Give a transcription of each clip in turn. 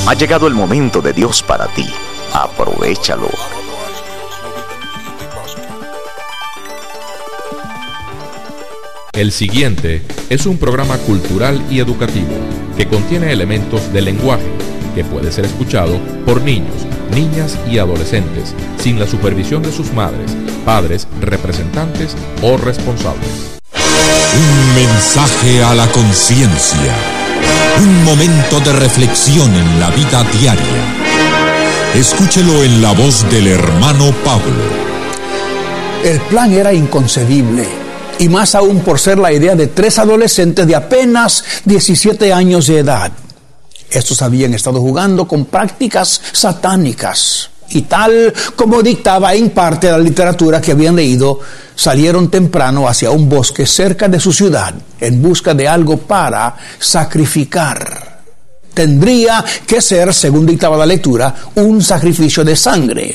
Ha llegado el momento de Dios para ti. Aprovéchalo. El siguiente es un programa cultural y educativo que contiene elementos del lenguaje que puede ser escuchado por niños, niñas y adolescentes sin la supervisión de sus madres, padres, representantes o responsables. Un mensaje a la conciencia. Un momento de reflexión en la vida diaria. Escúchelo en la voz del hermano Pablo. El plan era inconcebible, y más aún por ser la idea de 3 adolescentes de apenas 17 años de edad. Estos habían estado jugando con prácticas satánicas, y tal como dictaba en parte la literatura que habían leído, salieron temprano hacia un bosque cerca de su ciudad en busca de algo para sacrificar. Tendría que ser, según dictaba la lectura, un sacrificio de sangre.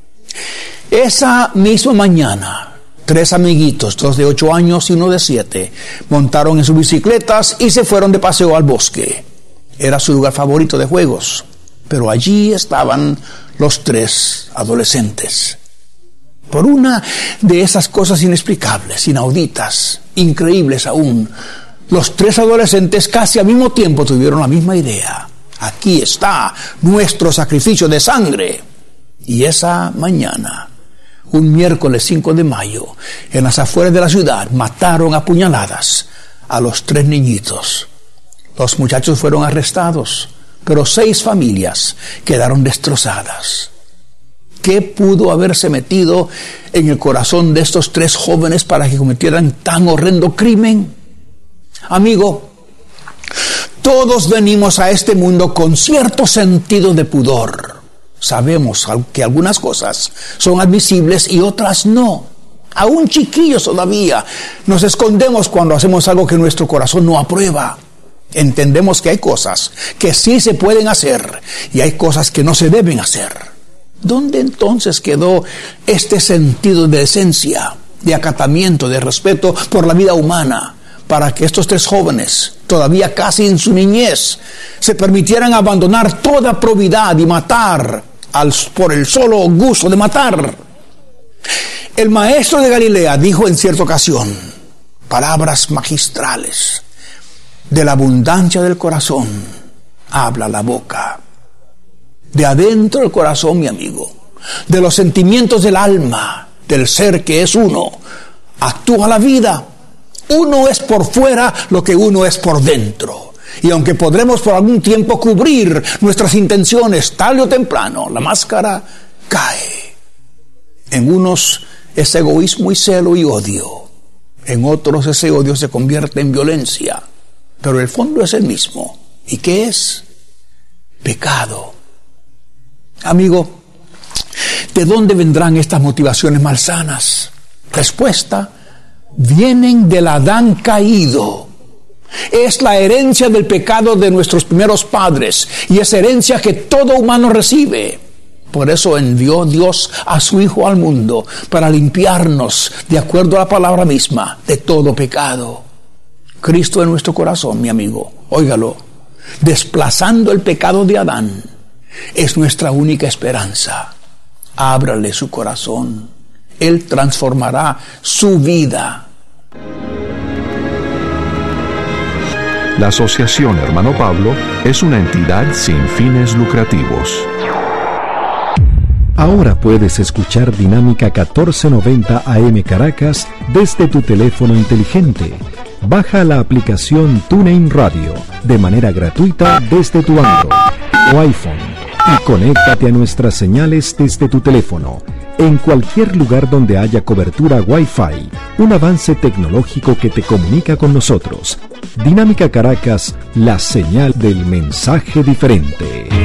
Esa misma mañana, 3 amiguitos, 2 de 8 años y 1 de 7, montaron en sus bicicletas y se fueron de paseo al bosque. Era su lugar favorito de juegos, pero allí estaban los 3 adolescentes. Por una de esas cosas inexplicables, inauditas, increíbles aún, los 3 adolescentes casi al mismo tiempo tuvieron la misma idea. Aquí está nuestro sacrificio de sangre. Y esa mañana, un miércoles 5 de mayo, en las afueras de la ciudad, mataron a puñaladas a los 3 niñitos. Los muchachos fueron arrestados, pero 6 familias quedaron destrozadas. ¿Qué pudo haberse metido en el corazón de estos 3 jóvenes para que cometieran tan horrendo crimen? Amigo, todos venimos a este mundo con cierto sentido de pudor. Sabemos que algunas cosas son admisibles y otras no. Aún chiquillos todavía nos escondemos cuando hacemos algo que nuestro corazón no aprueba. Entendemos que hay cosas que sí se pueden hacer y hay cosas que no se deben hacer. ¿Dónde entonces quedó este sentido de decencia, de acatamiento, de respeto por la vida humana, para que estos 3 jóvenes, todavía casi en su niñez, se permitieran abandonar toda probidad y matar por el solo gusto de matar? El maestro de Galilea dijo en cierta ocasión palabras magistrales: de la abundancia del corazón habla la boca. De adentro del corazón, mi amigo, de los sentimientos del alma, del ser que es uno, actúa la vida. Uno es por fuera lo que uno es por dentro. Y aunque podremos por algún tiempo cubrir nuestras intenciones, tarde o temprano, la máscara cae. En unos es egoísmo y celo y odio. En otros ese odio se convierte en violencia. Pero el fondo es el mismo. ¿Y qué es? Pecado. Amigo, ¿de dónde vendrán estas motivaciones malsanas? Respuesta: vienen del Adán caído. Es la herencia del pecado de nuestros primeros padres, y es herencia que todo humano recibe. Por eso envió Dios a su Hijo al mundo, para limpiarnos, de acuerdo a la palabra misma, de todo pecado. Cristo en nuestro corazón, mi amigo, óigalo, desplazando el pecado de Adán, es nuestra única esperanza. Ábrale su corazón. Él transformará su vida. La Asociación Hermano Pablo es una entidad sin fines lucrativos. Ahora puedes escuchar Dinámica 1490 AM Caracas desde tu teléfono inteligente. Baja la aplicación TuneIn Radio de manera gratuita desde tu Android o iPhone y conéctate a nuestras señales desde tu teléfono en cualquier lugar donde haya cobertura Wi-Fi, un avance tecnológico que te comunica con nosotros. Dinámica Caracas, la señal del mensaje diferente.